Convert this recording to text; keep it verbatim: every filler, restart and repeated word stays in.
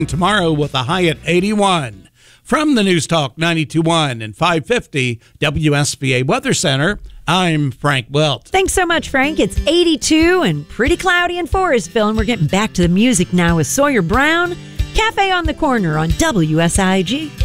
tomorrow with a high at eighty-one. From the News Talk ninety-two point one and five fifty W S B A Weather Center, I'm Frank Wilt. Thanks so much, Frank. It's eighty-two and pretty cloudy in Forestville, and we're getting back to the music now with Sawyer Brown, Cafe on the Corner on W S I G.